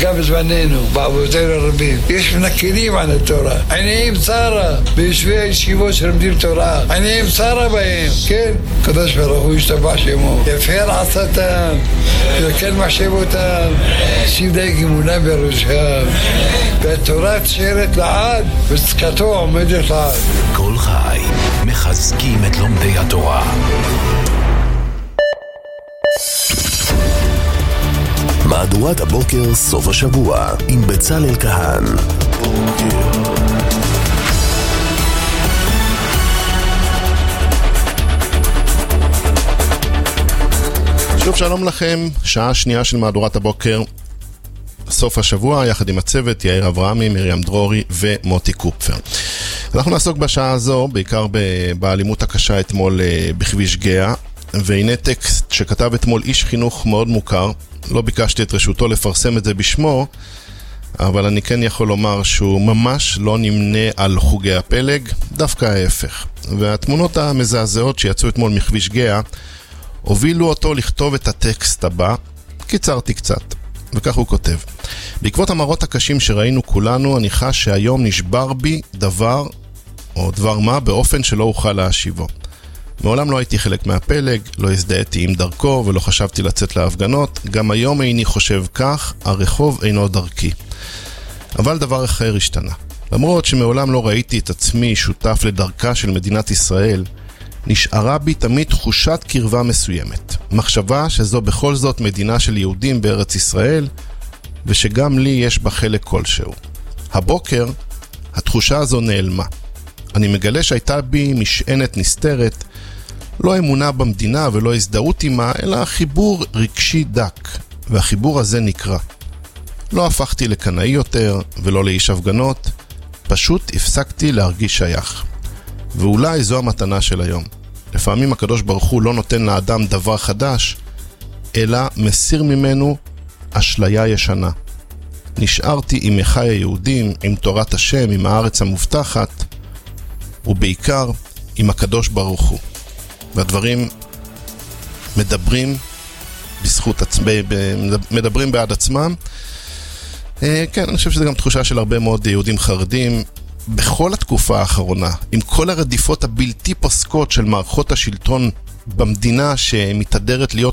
גם בזמננו, באבותינו הרבים, יש מנכלים על התורה. עיניים צרה ביושבי הישיבות שלומדים תורה. עיניים צרה בהם, כן? קדוש ברוך הוא ישתבח שמו. יפר עשתם, יקל מחשבותם, שים דייג אמונה בראשם. והתורה תשארת לעד, וצדקתו עומדת לעד. כל חי, מחזקים את לומדי התורה. מהדורת הבוקר סוף השבוע עם בצלאל כהן. שוב שלום לכם, שעה שנייה של מהדורת הבוקר סוף השבוע, יחד עם הצוות יאיר אברהמי, מרים דרורי ומוטי קופפר. אנחנו נעסוק בשעה הזו בעיקר באלימות הקשה אתמול בכביש גאה, והנה טקסט שכתב אתמול איש חינוך מאוד מוכר. לא ביקשתי את רשותו לפרסם את זה בשמו, אבל אני כן יכול לומר שהוא ממש לא נמנה על חוגי הפלג, דווקא ההפך. והתמונות המזעזעות שיצאו אתמול מכביש גאה הובילו אותו לכתוב את הטקסט הבא. קיצרתי קצת, וכך הוא כותב: בעקבות המראות הקשים שראינו כולנו, אני חש שהיום נשבר בי דבר או דבר מה באופן שלא אוכל להשיבו. מעולם לא הייתי חלק מהפלג, לא הזדהיתי עם דרכו ולא חשבתי לצאת להפגנות. גם היום איני חושב כך, הרחוב אינו דרכי. אבל דבר אחר השתנה. למרות שמעולם לא ראיתי את עצמי שותף לדרכה של מדינת ישראל, נשארה בי תמיד תחושת קרבה מסוימת. מחשבה שזו בכל זאת מדינה של יהודים בארץ ישראל, ושגם לי יש בה חלק כלשהו. הבוקר, התחושה הזו נעלמה. אני מגלה שהייתה בי משענת נסתרת, לא אמונה במדינה ולא הזדהות עימה, אלא חיבור רגשי דק, והחיבור הזה נקרא. לא הפכתי לקנאי יותר ולא לאיש הפגנות, פשוט הפסקתי להרגיש שייך. ואולי זו המתנה של היום. לפעמים הקדוש ברוך הוא לא נותן לאדם דבר חדש, אלא מסיר ממנו אשליה ישנה. נשארתי עם אחי היהודים, עם תורת השם, עם הארץ המובטחת, ובעיקר עם הקדוש ברוך הוא. והדברים מדברים בעד עצמם. כן, אני חושב שזה גם תחושה של הרבה מאוד יהודים חרדים בכל התקופה האחרונה, עם כל הרדיפות הבלתי פוסקות של מערכות השלטון במדינה שמתהדרת להיות